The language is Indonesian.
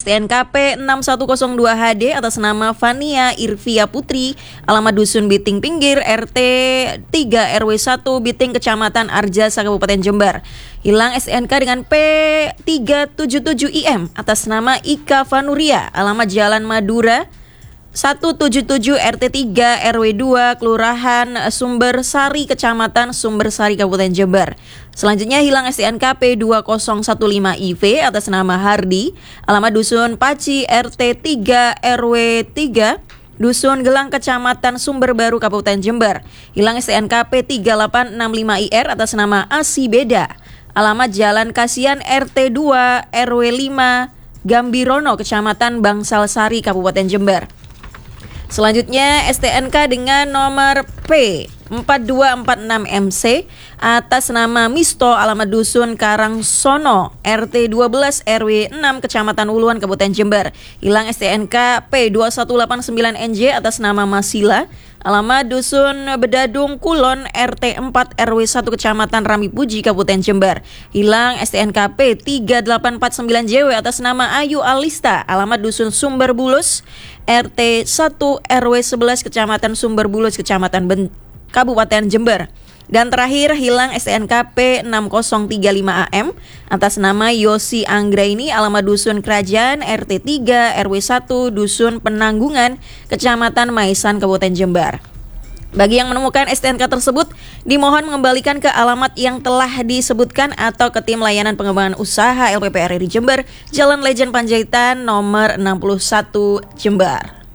STNK P6102HD atas nama Fania Irvia Putri, alamat Dusun Biting Pinggir, RT 3 RW 1 Biting, Kecamatan Arjasa, Kabupaten Jember. Hilang STNK dengan P377IM atas nama Ika Vanuria, alamat Jalan Madura 177 RT 3 RW 2 Kelurahan Sumbersari, Kecamatan Sumbersari, Kabupaten Jember. Selanjutnya hilang STNK P2015IV atas nama Hardi, alamat Dusun Paci RT 3 RW 3 Dusun Gelang, Kecamatan Sumberbaru, Kabupaten Jember. Hilang STNK P3865IR atas nama Asi Beda, alamat Jalan Kasian RT 2 RW 5 Gambirono, Kecamatan Bangsalsari, Kabupaten Jember. Selanjutnya STNK dengan nomor P4246MC atas nama Misto, alamat Dusun Karangsono RT 12 RW 6 Kecamatan Uluan, Kabupaten Jember. Hilang STNK P2189NJ atas nama Masila, alamat Dusun Bedadung Kulon RT 4 RW 1 Kecamatan Ramipuji, Kabupaten Jember. Hilang STNK P3849JW atas nama Ayu Alista, alamat Dusun Sumberbulus RT 1 RW 11 Kecamatan Sumberbulus, Kecamatan Kabupaten Jember. Dan terakhir hilang STNK P6035AM atas nama Yosi Anggraini, alamat Dusun Kerajaan RT 3 RW 1 Dusun Penanggungan, Kecamatan Maisan, Kabupaten Jember. Bagi yang menemukan STNK tersebut, dimohon mengembalikan ke alamat yang telah disebutkan atau ke tim layanan pengembangan usaha LPPRRI Jember, Jalan Lejen Panjaitan nomor 61 Jember.